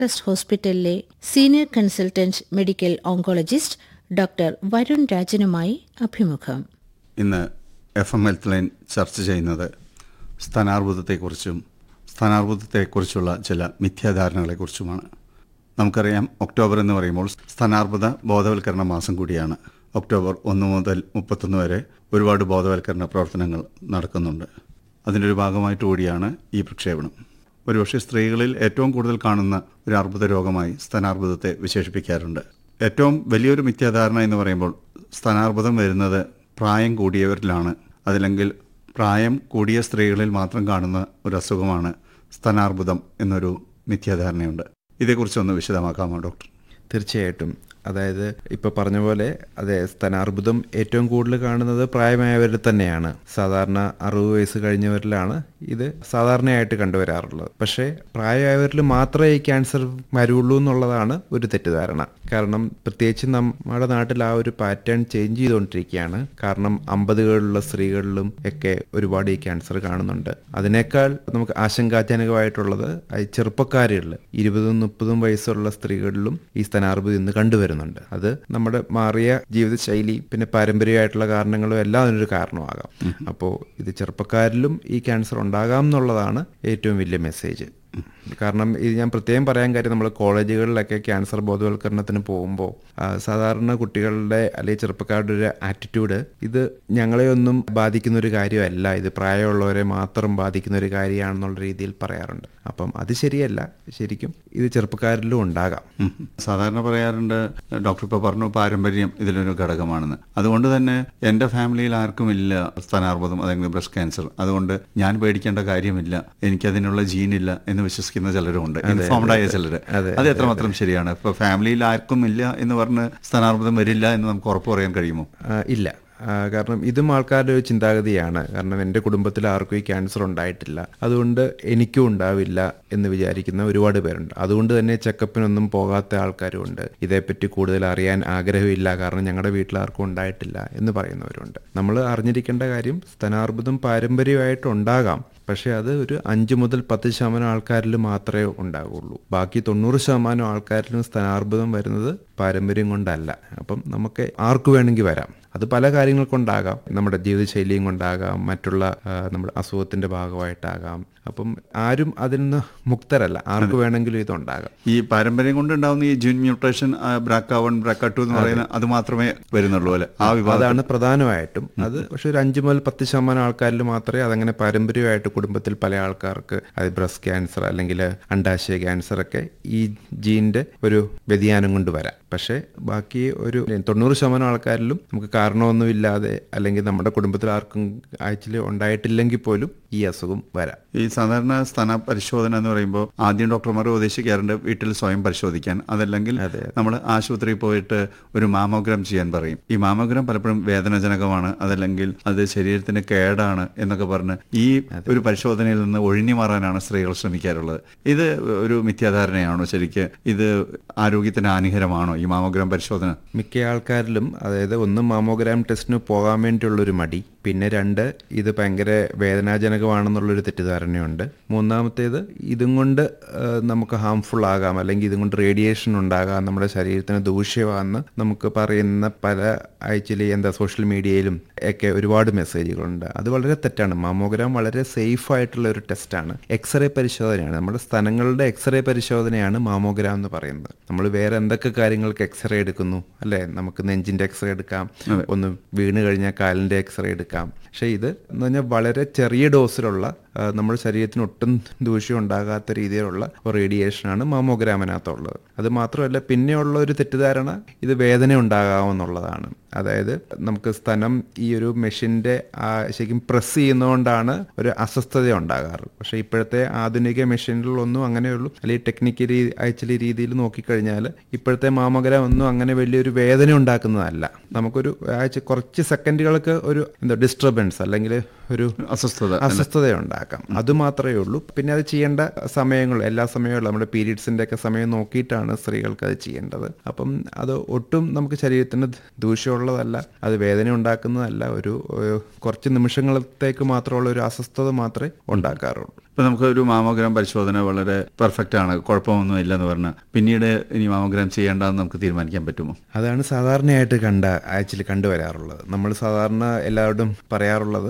Trust ഹോസ്പിറ്റലിലെ senior consultant medical oncologist doctor Varun രാജനുമായി അഭിമുഖം. ഇന്ന് FM ഹെൽത്ത് ലൈൻ ചർച്ച ചെയ്യുന്നത് സ്ഥാനാർബുദത്തെക്കുറിച്ചും സ്ഥാനാർബുദത്തെക്കുറിച്ചുള്ള ചില മിഥ്യാധാരണകളെക്കുറിച്ചുമാണ്. നമുക്കറിയാം, ഒക്ടോബർ എന്ന് പറയുമ്പോൾ സ്ഥാനാർബുദ ബോധവൽക്കരണ മാസം കൂടിയാണ്. ഒക്ടോബർ 1 മുതൽ 31 വരെ ഒരുപാട് ബോധവൽക്കരണ പ്രവർത്തനങ്ങൾ നടക്കുന്നുണ്ട്. അതിൻ്റെ ഒരു ഭാഗമായിട്ട് കൂടിയാണ് ഈ പ്രക്ഷേപണം. ഒരുപക്ഷെ സ്ത്രീകളിൽ ഏറ്റവും കൂടുതൽ കാണുന്ന ഒരു അർബുദ രോഗമായി സ്ഥാനാർബുദത്തെ വിശേഷിപ്പിക്കാറുണ്ട്. ഏറ്റവും വലിയൊരു മിഥ്യാധാരണ എന്ന് പറയുമ്പോൾ സ്ഥാനാർബുദം വരുന്നത് പ്രായം കൂടിയവരിലാണ്, അതല്ലെങ്കിൽ പ്രായം കൂടിയ സ്ത്രീകളിൽ മാത്രം കാണുന്ന ഒരു അസുഖമാണ് സ്ഥാനാർബുദം എന്നൊരു മിഥ്യാധാരണയുണ്ട്. ഇതേക്കുറിച്ചൊന്ന് വിശദമാക്കാമോ ഡോക്ടർ? തീർച്ചയായിട്ടും. അതായത് ഇപ്പോൾ പറഞ്ഞ പോലെ സ്ഥാനാർബുദം ഏറ്റവും കൂടുതൽ കാണുന്നത് പ്രായമായവരിൽ തന്നെയാണ്. സാധാരണ 60 വയസ്സ് കഴിഞ്ഞവരിലാണ് ഇത് സാധാരണയായിട്ട് കണ്ടുവരാറുള്ളത്. പക്ഷേ പ്രായമായവരിൽ മാത്രമേ ഈ ക്യാൻസർ വരുള്ളൂ എന്നുള്ളതാണ് ഒരു തെറ്റിദ്ധാരണ. കാരണം പ്രത്യേകിച്ച് നമ്മുടെ നാട്ടിൽ ആ ഒരു പാറ്റേൺ ചേഞ്ച് ചെയ്തുകൊണ്ടിരിക്കുകയാണ്. കാരണം 50കളിലുള്ള സ്ത്രീകളിലും ഒക്കെ ഒരുപാട് ഈ ക്യാൻസർ കാണുന്നുണ്ട്. അതിനേക്കാൾ നമുക്ക് ആശങ്കാജനകമായിട്ടുള്ളത് ചെറുപ്പക്കാരികളിൽ 20-30 വയസ്സുള്ള സ്ത്രീകളിലും ഈ സ്ഥാനാർബുദം ഇന്ന് കണ്ടുവരുന്നുണ്ട്. അത് നമ്മുടെ മാറിയ ജീവിതശൈലി, പിന്നെ പാരമ്പര്യമായിട്ടുള്ള കാരണങ്ങളും എല്ലാം അതിനൊരു കാരണമാകാം. അപ്പോൾ ഇത് ചെറുപ്പക്കാരിലും ഈ ക്യാൻസർ ഉണ്ടാകാം എന്നുള്ളതാണ് ഏറ്റവും വലിയ മെസ്സേജ്. കാരണം ഇത് ഞാൻ പ്രത്യേകം പറയാൻ കാര്യം, നമ്മൾ കോളേജുകളിലൊക്കെ ക്യാൻസർ ബോധവൽക്കരണത്തിന് പോകുമ്പോൾ സാധാരണ കുട്ടികളുടെ അല്ലെങ്കിൽ ചെറുപ്പക്കാരുടെ ഒരു ആറ്റിറ്റ്യൂഡ്, ഇത് ഞങ്ങളെ ഒന്നും ബാധിക്കുന്ന ഒരു കാര്യമല്ല, ഇത് പ്രായമുള്ളവരെ മാത്രം ബാധിക്കുന്ന ഒരു കാര്യമാണെന്നുള്ള രീതിയിൽ പറയാറുണ്ട്. അപ്പം അത് ശരിയല്ല. ശരിക്കും ഇത് ചെറുപ്പക്കാരിലും ഉണ്ടാകാം. സാധാരണ പറയാറുണ്ട്, ഡോക്ടർ ഇപ്പോൾ പറഞ്ഞു പാരമ്പര്യം ഇതിലൊരു ഘടകമാണെന്ന്. അതുകൊണ്ട് തന്നെ എൻ്റെ ഫാമിലിയിൽ ആർക്കും ഇല്ല സ്ഥാനാർബുദം അല്ലെങ്കിൽ ബ്രസ്റ്റ് ക്യാൻസർ, അതുകൊണ്ട് ഞാൻ പേടിക്കേണ്ട കാര്യമില്ല, എനിക്കതിനുള്ള ജീനില്ല എന്ന് വിശ്വസിക്കുന്ന ചിലരുണ്ട്, ഇൻഫോംഡായ ചിലർ. അത് എത്രമാത്രം ശരിയാണ്? ഇപ്പോൾ ഫാമിലിയിൽ ആർക്കും ഇല്ല എന്ന് പറഞ്ഞ് സ്ഥാനാർബുദം വരില്ല എന്ന് നമുക്ക് ഉറപ്പ് പറയാൻ കഴിയുമോ? ഇല്ല. കാരണം ഇതും ആൾക്കാരുടെ ഒരു ചിന്താഗതിയാണ്. കാരണം എൻ്റെ കുടുംബത്തിൽ ആർക്കും ഈ ക്യാൻസർ ഉണ്ടായിട്ടില്ല, അതുകൊണ്ട് എനിക്കും ഉണ്ടാവില്ല എന്ന് വിചാരിക്കുന്ന ഒരുപാട് പേരുണ്ട്. അതുകൊണ്ട് തന്നെ ചെക്കപ്പിനൊന്നും പോകാത്ത ആൾക്കാരുമുണ്ട്. ഇതേപ്പറ്റി കൂടുതൽ അറിയാൻ ആഗ്രഹമില്ല, കാരണം ഞങ്ങളുടെ വീട്ടിൽ ആർക്കും ഉണ്ടായിട്ടില്ല എന്ന് പറയുന്നവരുണ്ട്. നമ്മൾ അറിഞ്ഞിരിക്കേണ്ട കാര്യം, സ്ഥാനാർബുദം പാരമ്പര്യമായിട്ടുണ്ടാകാം, പക്ഷേ അത് ഒരു 5 മുതൽ 10% ആൾക്കാരിൽ മാത്രമേ ഉണ്ടാകുള്ളൂ. ബാക്കി 90% ആൾക്കാരിലും സ്ഥാനാർബുദം വരുന്നത് പാരമ്പര്യം കൊണ്ടല്ല. അപ്പം നമുക്ക് ആർക്ക് വേണമെങ്കിൽ വരാം. അത് പല കാര്യങ്ങൾ കൊണ്ടാകാം, നമ്മുടെ ജീവിതശൈലിയും കൊണ്ടാകാം, മറ്റുള്ള നമ്മുടെ അസുഖത്തിന്റെ ഭാഗമായിട്ടാകാം. അപ്പം ആരും അതിൽ നിന്ന് മുക്തരല്ല, ആർക്ക് വേണമെങ്കിലും ഇതുണ്ടാകാം. ഈ പാരമ്പര്യം കൊണ്ടുണ്ടാവുന്ന ഈ ജീൻ മ്യൂട്ടേഷൻ, BRCA1 BRCA2 എന്ന് പറയുന്ന അത് മാത്രമേ വരുന്നുള്ളൂ അല്ലെ? ആ വിഭാഗം അതാണ് പ്രധാനമായിട്ടും. അത് പക്ഷെ ഒരു 5 മുതൽ 10% ആൾക്കാരിൽ മാത്രമേ അതങ്ങനെ പാരമ്പര്യമായിട്ട് കുടുംബത്തിൽ പല ആൾക്കാർക്ക് അത് ബ്രസ്റ്റ് ക്യാൻസർ അല്ലെങ്കിൽ അണ്ഡാശയ ക്യാൻസർ ഒക്കെ ഈ ജീനിന്റെ ഒരു വ്യതിയാനം കൊണ്ട് വരാം. പക്ഷേ ബാക്കി ഒരു 90% ആൾക്കാരിലും നമുക്ക് കാരണമൊന്നുമില്ലാതെ അല്ലെങ്കിൽ നമ്മുടെ കുടുംബത്തിൽ ആർക്കും ആഴ്ചയിൽ ഉണ്ടായിട്ടില്ലെങ്കിൽ പോലും ഈ അസുഖം വരാം. ഈ സാധാരണ സ്ഥാന പരിശോധന എന്ന് പറയുമ്പോൾ ആദ്യം ഡോക്ടർമാർ ഉപദേശിക്കാറുണ്ട് വീട്ടിൽ സ്വയം പരിശോധിക്കാൻ, അതല്ലെങ്കിൽ നമ്മൾ ആശുപത്രിയിൽ പോയിട്ട് ഒരു മാമോഗ്രാം ചെയ്യാൻ പറയും. ഈ മാമോഗ്രാം പലപ്പോഴും വേദനാജനകമാണ്, അതല്ലെങ്കിൽ അത് ശരീരത്തിന് കേടാണ് എന്നൊക്കെ പറഞ്ഞ് ഈ ഒരു പരിശോധനയിൽ നിന്ന് ഒഴിഞ്ഞു മാറാനാണ് സ്ത്രീകൾ ശ്രമിക്കാറുള്ളത്. ഇത് ഒരു മിഥ്യാധാരണയാണോ? ശരിക്ക് ഇത് ആരോഗ്യത്തിന് ഹാനികരമാണോ ഈ മാമോഗ്രാം പരിശോധന? മിക്ക ആൾക്കാരിലും അതായത് ഒന്ന് മാമോഗ്രാം ടെസ്റ്റിന് പോകാൻ വേണ്ടിയുള്ളൊരു മടി, പിന്നെ 2 ഇത് ഭയങ്കര വേദനാജനകമാണെന്നുള്ളൊരു തെറ്റിദ്ധാരണയുണ്ട്. മൂന്നാമത്തേത് ഇതും കൊണ്ട് നമുക്ക് ഹാംഫുൾ ആകാം, അല്ലെങ്കിൽ ഇതും കൊണ്ട് റേഡിയേഷൻ ഉണ്ടാകാം, നമ്മുടെ ശരീരത്തിന് ദൂഷ്യമാണെന്ന് നമുക്ക് പറയുന്ന പല ആഴ്ചയിൽ സോഷ്യൽ മീഡിയയിലും ഒക്കെ ഒരുപാട് മെസ്സേജുകളുണ്ട്. അത് വളരെ തെറ്റാണ്. മാമോഗ്രാം വളരെ സേഫ് ആയിട്ടുള്ള ഒരു ടെസ്റ്റാണ്. എക്സ്റേ പരിശോധനയാണ്, നമ്മുടെ സ്ഥലങ്ങളുടെ എക്സ്റേ പരിശോധനയാണ് മാമോഗ്രാം എന്ന് പറയുന്നത്. നമ്മൾ വേറെ എന്തൊക്കെ കാര്യങ്ങൾക്ക് എക്സ്റേ എടുക്കുന്നു അല്ലേ? നമുക്ക് നെഞ്ചിന്റെ എക്സ്റേ എടുക്കാം, ഒന്ന് വീണ് കഴിഞ്ഞാൽ കാലിന്റെ എക്സ്റേ എടുക്കാം. പക്ഷെ ഇത് എന്ന് പറഞ്ഞാൽ വളരെ ചെറിയ ഡോസിലുള്ള നമ്മുടെ ശരീരത്തിന് ഒട്ടും ദൂഷ്യം ഉണ്ടാകാത്ത രീതിയിലുള്ള റേഡിയേഷനാണ് മാമോഗ്രാമിനകത്തുള്ളത്. അത് മാത്രമല്ല, പിന്നെയുള്ള ഒരു തെറ്റിദ്ധാരണ ഇത് വേദന ഉണ്ടാകാമെന്നുള്ളതാണ്. അതായത് നമുക്ക് സ്തനം ഈ ഒരു മെഷീൻ്റെ ശരിക്കും പ്രസ് ചെയ്യുന്നതുകൊണ്ടാണ് ഒരു അസ്വസ്ഥത ഉണ്ടാകാറ്. പക്ഷേ ഇപ്പോഴത്തെ ആധുനിക മെഷീനുകളൊന്നും അങ്ങനെയുള്ളൂ, അല്ലെങ്കിൽ ടെക്നിക്കലി ആക്ച്വലി രീതിയിൽ നോക്കിക്കഴിഞ്ഞാൽ ഇപ്പോഴത്തെ മാമോഗ്രാം ഒന്നും അങ്ങനെ വലിയൊരു വേദന ഉണ്ടാക്കുന്നതല്ല. നമുക്കൊരു കുറച്ച് സെക്കൻഡുകൾക്ക് ഒരു ഡിസ്റ്റർബൻസ് അല്ലെങ്കിൽ ഒരു അസ്വസ്ഥത ഉണ്ടാക്കാം, അതുമാത്രമേ ഉള്ളൂ. പിന്നെ അത് ചെയ്യേണ്ട സമയങ്ങൾ എല്ലാ സമയങ്ങളും നമ്മുടെ പീരീഡ്സിൻ്റെ ഒക്കെ സമയം നോക്കിയിട്ടാണ് സ്ത്രീകൾക്ക് അത് ചെയ്യേണ്ടത്. അപ്പം അത് ഒട്ടും നമുക്ക് ശരീരത്തിന് ദൂഷ്യമുള്ള ഉള്ളതല്ല, അത് വേദന ഉണ്ടാക്കുന്നതല്ല, ഒരു കുറച്ച് നിമിഷങ്ങളത്തേക്ക് മാത്രമുള്ള ഒരു അസ്വസ്ഥത മാത്രമേ ഉണ്ടാക്കാറുള്ളൂ. ഇപ്പം നമുക്കൊരു മാമോഗ്രാം പരിശോധന വളരെ പെർഫെക്റ്റ് ആണ്, കുഴപ്പമൊന്നും ഇല്ലെന്ന് പറഞ്ഞാൽ പിന്നീട് ഇനി മാമോഗ്രാം ചെയ്യേണ്ടതെന്ന് നമുക്ക് തീരുമാനിക്കാൻ പറ്റുമോ? അതാണ് സാധാരണയായിട്ട് ആക്ച്വലി കണ്ടുവരാറുള്ളത്. നമ്മൾ സാധാരണ എല്ലാവരോടും പറയാറുള്ളത്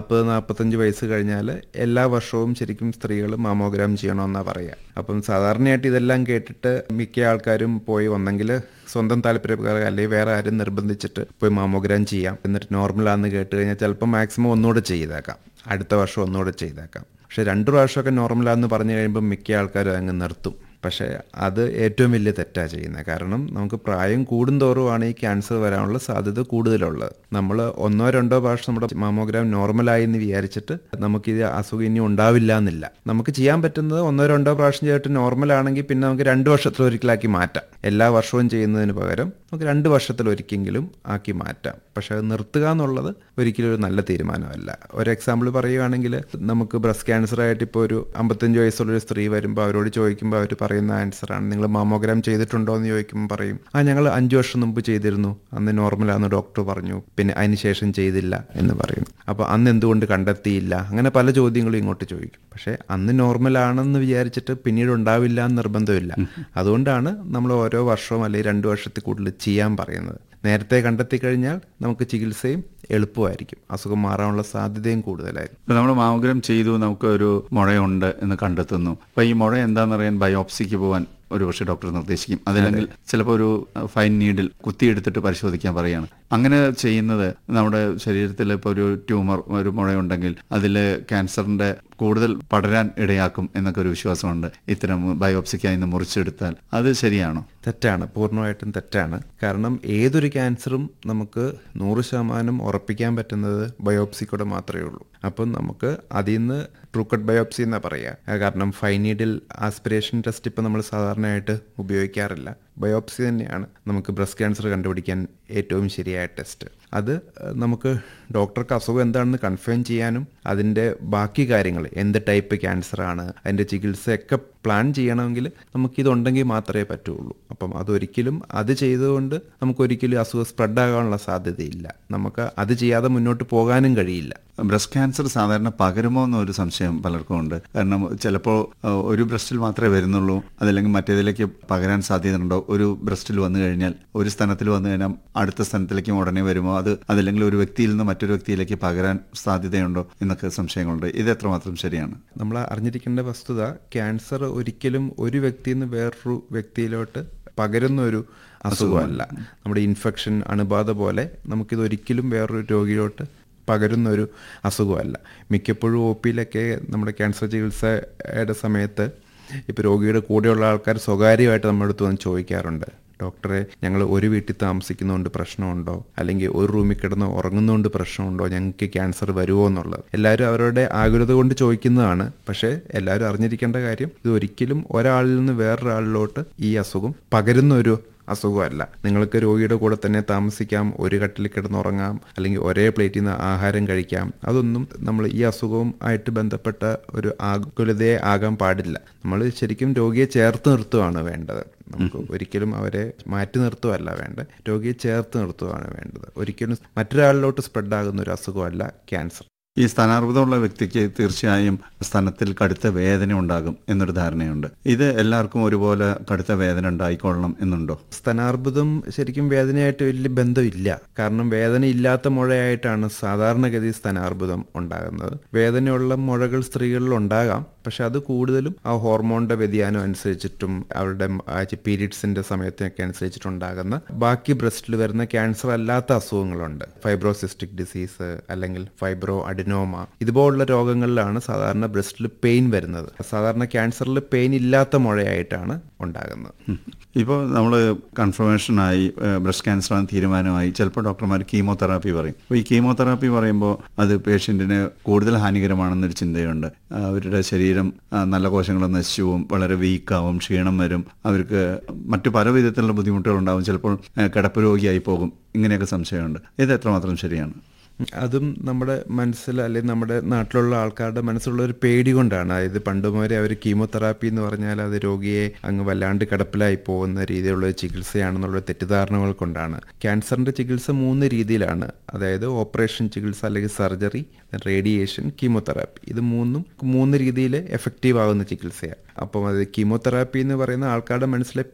40-45 വയസ്സ് കഴിഞ്ഞാൽ എല്ലാ വർഷവും ശരിക്കും സ്ത്രീകൾ മാമോഗ്രാം ചെയ്യണമെന്നാണ് പറയുക. അപ്പം സാധാരണയായിട്ട് ഇതെല്ലാം കേട്ടിട്ട് മിക്ക ആൾക്കാരും പോയി ഒന്നെങ്കിൽ സ്വന്തം താല്പര്യപ്രകാരം അല്ലെങ്കിൽ വേറെ ആരും നിർബന്ധിച്ചിട്ട് പോയി മാമോഗ്രാം ചെയ്യാം, എന്നിട്ട് നോർമലാണെന്ന് കേട്ട് കഴിഞ്ഞാൽ ചിലപ്പോൾ മാക്സിമം ഒന്നുകൂടെ ചെയ്തേക്കാം, അടുത്ത വർഷം ഒന്നുകൂടെ ചെയ്തേക്കാം. പക്ഷെ 2 പ്രാവശ്യമൊക്കെ നോർമലാന്ന് പറഞ്ഞു കഴിയുമ്പോൾ മിക്ക ആൾക്കാരും അങ്ങ് നിർത്തും. പക്ഷേ അത് ഏറ്റവും വലിയ തെറ്റാണ് ചെയ്യുന്നത്. കാരണം നമുക്ക് പ്രായം കൂടുന്തോറുമാണ് ഈ ക്യാൻസർ വരാനുള്ള സാധ്യത കൂടുതലുള്ളത്. നമ്മൾ 1-2 പ്രാവശ്യം നമ്മുടെ മാമോഗ്രാം നോർമലായി എന്ന് വിചാരിച്ചിട്ട് നമുക്കിത് അസുഖം ഇനി ഉണ്ടാവില്ല എന്നില്ല. നമുക്ക് ചെയ്യാൻ പറ്റുന്നത് 1-2 പ്രാവശ്യം ചെയ്തിട്ട് നോർമലാണെങ്കിൽ പിന്നെ നമുക്ക് 2 വർഷത്തിലൊരിക്കലാക്കി മാറ്റാം. എല്ലാ വർഷവും ചെയ്യുന്നതിന് പകരം നമുക്ക് 2 വർഷത്തിലൊരിക്കെങ്കിലും ആക്കി മാറ്റാം. പക്ഷെ അത് നിർത്തുക എന്നുള്ളത് ഒരിക്കലും ഒരു നല്ല തീരുമാനമല്ല. ഒരു എക്സാമ്പിൾ പറയുകയാണെങ്കിൽ, നമുക്ക് ബ്രസ്റ്റ് ക്യാൻസർ ആയിട്ട് ഇപ്പോൾ ഒരു 55 വയസ്സുള്ളൊരു സ്ത്രീ വരുമ്പോൾ അവരോട് ചോദിക്കുമ്പോൾ അവർ പറയുന്ന ആൻസറാണ്, നിങ്ങൾ മാമോഗ്രാം ചെയ്തിട്ടുണ്ടോ എന്ന് ചോദിക്കുമ്പോൾ പറയും, ഞങ്ങൾ 5 വർഷം മുമ്പ് ചെയ്തിരുന്നു, അന്ന് നോർമലാണെന്ന് ഡോക്ടർ പറഞ്ഞു, പിന്നെ അതിന് ശേഷം ചെയ്തില്ല എന്ന് പറയും. അപ്പോൾ അന്ന് എന്തുകൊണ്ട് കണ്ടെത്തിയില്ല? അങ്ങനെ പല ചോദ്യങ്ങളും ഇങ്ങോട്ട് ചോദിക്കും. പക്ഷേ അന്ന് നോർമലാണെന്ന് വിചാരിച്ചിട്ട് പിന്നീട് ഉണ്ടാവില്ല എന്ന് നിർബന്ധമില്ല. അതുകൊണ്ടാണ് നമ്മൾ ഓരോ വർഷവും അല്ലെങ്കിൽ 2 വർഷത്തിൽ കൂടുതൽ ചെയ്യാൻ പറയുന്നത്. നേരത്തെ കണ്ടെത്തി കഴിഞ്ഞാൽ നമുക്ക് ചികിത്സയും എളുപ്പമായിരിക്കും, അസുഖം മാറാനുള്ള സാധ്യതയും കൂടുതലായിരിക്കും. ഇപ്പം നമ്മൾ മാമോഗ്രാം ചെയ്തു, നമുക്ക് ഒരു മുഴയുണ്ട് എന്ന് കണ്ടെത്തുന്നു. അപ്പം ഈ മുഴ എന്താണെന്നറിയാൻ ബയോപ്സിക്ക് പോകാൻ ഒരു പക്ഷേ ഡോക്ടർ നിർദ്ദേശിക്കും. അതല്ലെങ്കിൽ ചിലപ്പോൾ ഒരു ഫൈൻ നീഡിൽ കുത്തിയെടുത്തിട്ട് പരിശോധിക്കാൻ പറയുകയാണ്. അങ്ങനെ ചെയ്യുന്നത് നമ്മുടെ ശരീരത്തിൽ ഇപ്പോൾ ഒരു ട്യൂമർ, ഒരു മുഴയുണ്ടെങ്കിൽ അതിൽ ക്യാൻസറിന്റെ കൂടുതൽ പടരാൻ ഇടയാക്കും എന്നൊക്കെ ഒരു വിശ്വാസമുണ്ട്. ഇത്തരം ബയോപ്സിക്കായി നിന്ന് മുറിച്ചെടുത്താൽ അത് ശരിയാണോ? തെറ്റാണ്, പൂർണ്ണമായിട്ടും തെറ്റാണ്. കാരണം ഏതൊരു ക്യാൻസറും നമുക്ക് 100% ഉറപ്പിക്കാൻ പറ്റുന്നത് ബയോപ്സിക്കൂടെ മാത്രമേ ഉള്ളൂ. അപ്പം നമുക്ക് അതിൽ നിന്ന് ട്രൂ കട്ട് ബയോപ്സി എന്നാണ് പറയുക. കാരണം ഫൈൻ നീഡിൽ ആസ്പിരേഷൻ ടെസ്റ്റ് ഇപ്പം നമ്മൾ സാധാരണയായിട്ട് ഉപയോഗിക്കാറില്ല. ബയോപ്സി തന്നെയാണ് നമുക്ക് ബ്രസ്റ്റ് ക്യാൻസർ കണ്ടുപിടിക്കാൻ ഏറ്റവും ശരിയായ ടെസ്റ്റ്. അത് നമുക്ക് ഡോക്ടർക്ക് അസുഖം എന്താണെന്ന് കൺഫേം ചെയ്യാനും അതിൻ്റെ ബാക്കി കാര്യങ്ങൾ, എന്ത് ടൈപ്പ് ക്യാൻസറാണ്, അതിൻ്റെ ചികിത്സയൊക്കെ പ്ലാൻ ചെയ്യണമെങ്കിൽ നമുക്കിതുണ്ടെങ്കിൽ മാത്രമേ പറ്റുള്ളൂ. അപ്പം അതൊരിക്കലും അത് ചെയ്തുകൊണ്ട് നമുക്കൊരിക്കലും അസുഖം സ്പ്രെഡാകാനുള്ള സാധ്യതയില്ല. നമുക്ക് അത് ചെയ്യാതെ മുന്നോട്ട് പോകാനും കഴിയില്ല. ബ്രസ്റ്റ് ക്യാൻസർ സാധാരണ പകരുമോ എന്നൊരു സംശയം പലർക്കും ഉണ്ട്. കാരണം ചിലപ്പോൾ ഒരു ബ്രസ്റ്റിൽ മാത്രമേ വരുന്നുള്ളൂ, അതല്ലെങ്കിൽ മറ്റേതിലേക്ക് പകരാൻ സാധ്യതയുണ്ടോ? ഒരു ബ്രസ്റ്റിൽ വന്നു കഴിഞ്ഞാൽ, ഒരു സ്ഥാനത്തിൽ വന്നു കഴിഞ്ഞാൽ അടുത്ത സ്ഥാനത്തിലേക്കും ഉടനെ വരുമോ? അതല്ലെങ്കിൽ ഒരു വ്യക്തിയിൽ നിന്ന് മറ്റൊരു വ്യക്തിയിലേക്ക് പകരാൻ സാധ്യതയുണ്ടോ എന്നൊക്കെ സംശയങ്ങളുണ്ട്. ഇത് എത്രമാത്രം ശരിയാണ്? നമ്മൾ അറിഞ്ഞിരിക്കേണ്ട വസ്തുത, ക്യാൻസർ ഒരിക്കലും ഒരു വ്യക്തിയിൽ നിന്ന് വേറൊരു വ്യക്തിയിലോട്ട് പകരുന്ന ഒരു അസുഖമല്ല. നമ്മുടെ ഇൻഫെക്ഷൻ, അണുബാധ പോലെ നമുക്കിതൊരിക്കലും വേറൊരു രോഗിയിലോട്ട് പകരുന്ന ഒരു അസുഖമല്ല. മിക്കപ്പോഴും OPയിലൊക്കെ നമ്മുടെ ക്യാൻസർ ചികിത്സയുടെ സമയത്ത് ഇപ്പോൾ രോഗിയുടെ കൂടെയുള്ള ആൾക്കാർ സ്വകാര്യമായിട്ട് നമ്മുടെ അടുത്ത് വന്ന് ചോദിക്കാറുണ്ട്, ഡോക്ടറെ ഞങ്ങൾ ഒരു വീട്ടിൽ താമസിക്കുന്നതുകൊണ്ട് പ്രശ്നമുണ്ടോ, അല്ലെങ്കിൽ ഒരു റൂമിൽ കിടന്ന് ഉറങ്ങുന്നതുകൊണ്ട് പ്രശ്നമുണ്ടോ, ഞങ്ങൾക്ക് ക്യാൻസർ വരുമോ എന്നുള്ളത്. എല്ലാവരും അവരുടെ ആകുലത കൊണ്ട് ചോദിക്കുന്നതാണ്. പക്ഷേ എല്ലാവരും അറിഞ്ഞിരിക്കേണ്ട കാര്യം, ഇത് ഒരിക്കലും ഒരാളിൽ നിന്ന് വേറൊരാളിലോട്ട് ഈ അസുഖം പകരുന്ന ഒരു അസുഖമല്ല. നിങ്ങൾക്ക് രോഗിയുടെ കൂടെ തന്നെ താമസിക്കാം, ഒരു കട്ടിൽ കിടന്നുറങ്ങാം, അല്ലെങ്കിൽ ഒരേ പ്ലേറ്റിൽ നിന്ന് ആഹാരം കഴിക്കാം. അതൊന്നും നമ്മൾ ഈ അസുഖവും ആയിട്ട് ബന്ധപ്പെട്ട ഒരു ആകുലതയെ ആകാൻ പാടില്ല. നമ്മൾ ശരിക്കും രോഗിയെ ചേർത്ത് നിർത്തുകയാണ് വേണ്ടത്. നമുക്ക് ഒരിക്കലും അവരെ മാറ്റി നിർത്തുകയല്ല വേണ്ടത്, രോഗിയെ ചേർത്ത് നിർത്തുകയാണ് വേണ്ടത്. ഒരിക്കലും മറ്റൊരാളിലോട്ട് സ്പ്രെഡാകുന്ന ഒരു അസുഖമല്ല ക്യാൻസർ. ഈ സ്ഥാനാർബുദമുള്ള വ്യക്തിക്ക് തീർച്ചയായും സ്ഥാനത്തിൽ കടുത്ത വേദന ഉണ്ടാകും എന്നൊരു ധാരണയുണ്ട്. ഇത് എല്ലാവർക്കും ഒരുപോലെ കടുത്ത വേദന ഉണ്ടായിക്കൊള്ളണം എന്നുണ്ടോ? സ്ഥാനാർബുദം ശരിക്കും വേദനയായിട്ട് വലിയ ബന്ധമില്ല. കാരണം വേദന ഇല്ലാത്ത മുഴയായിട്ടാണ് സാധാരണഗതി സ്ഥാനാർബുദം ഉണ്ടാകുന്നത്. വേദനയുള്ള മുഴകൾ സ്ത്രീകളിൽ ഉണ്ടാകാം, പക്ഷെ അത് കൂടുതലും ആ ഹോർമോണിന്റെ വ്യതിയാനം അനുസരിച്ചിട്ടും അവരുടെ പീരീഡ്സിന്റെ സമയത്തിനൊക്കെ അനുസരിച്ചിട്ടുണ്ടാകുന്ന ബാക്കി ബ്രസ്റ്റിൽ വരുന്ന ക്യാൻസർ അല്ലാത്ത അസുഖങ്ങളുണ്ട്. ഫൈബ്രോസിസ്റ്റിക് ഡിസീസ് അല്ലെങ്കിൽ ഫൈബ്രോ അഡിനോമ ഇതുപോലുള്ള രോഗങ്ങളിലാണ് സാധാരണ ബ്രസ്റ്റിൽ പെയിൻ വരുന്നത്. സാധാരണ ക്യാൻസറിൽ പെയിൻ ഇല്ലാത്ത മുഴയായിട്ടാണ് ഉണ്ടാകുന്നത്. ഇപ്പോൾ നമ്മൾ കൺഫർമേഷനായി ബ്രസ്റ്റ് ക്യാൻസറാണ് തീരുമാനമായി, ചിലപ്പോൾ ഡോക്ടർമാർ കീമോതെറാപ്പി പറയും. അപ്പോൾ ഈ കീമോതെറാപ്പി പറയുമ്പോൾ അത് പേഷ്യൻറ്റിന് കൂടുതൽ ഹാനികരമാണെന്നൊരു ചിന്തയുണ്ട്. അവരുടെ ശരീരം നല്ല കോശങ്ങൾ നശിച്ചു പോവും, വളരെ വീക്കാവും, ക്ഷീണം വരും, അവർക്ക് മറ്റു പല വിധത്തിലുള്ള ബുദ്ധിമുട്ടുകളുണ്ടാവും, ചിലപ്പോൾ കിടപ്പ് രോഗിയായി പോകും. ഇങ്ങനെയൊക്കെ സംശയമുണ്ട്. ഇത് എത്രമാത്രം ശരിയാണ്? അതും നമ്മുടെ മനസ്സിൽ അല്ലെങ്കിൽ നമ്മുടെ നാട്ടിലുള്ള ആൾക്കാരുടെ മനസ്സിലുള്ള ഒരു പേടി കൊണ്ടാണ്. അതായത് പണ്ട് മുതലേ അവർ കീമോതെറാപ്പി എന്ന് പറഞ്ഞാൽ അത് രോഗിയെ അങ്ങ് വല്ലാണ്ട് കിടപ്പിലായി പോകുന്ന രീതിയിലുള്ള തെറ്റിദ്ധാരണകൾ കൊണ്ടാണ്. ക്യാൻസറിൻ്റെ ചികിത്സ 3 രീതിയിലാണ്. അതായത് ഓപ്പറേഷൻ ചികിത്സ അല്ലെങ്കിൽ സർജറി, റേഡിയേഷൻ, കീമോതെറാപ്പി. ഇത് 3 രീതിയിൽ എഫക്റ്റീവ് ആകുന്ന ചികിത്സയാണ്. അപ്പം അത് കീമോതെറാപ്പി എന്ന് പറയുന്ന ആൾക്കാരുടെ മനസ്സിലെ